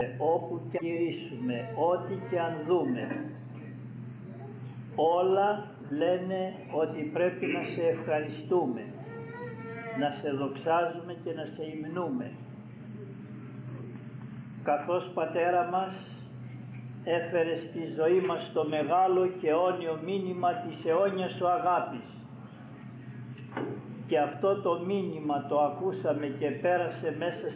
όπου και γυρίσουμε, ό,τι και αν δούμε, όλα λένε ότι πρέπει να σε ευχαριστούμε, να σε δοξάζουμε και να σε υμνούμε, καθώς Πατέρα μας έφερε στη ζωή μας το μεγάλο και αιώνιο μήνυμα της αιώνιας σου αγάπης. Και αυτό το μήνυμα το ακούσαμε και πέρασε μέσα